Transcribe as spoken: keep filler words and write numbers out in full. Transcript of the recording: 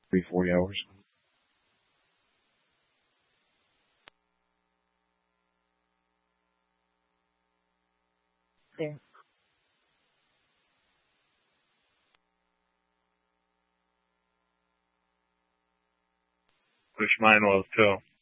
three, forty hours. There. Wish mine was too.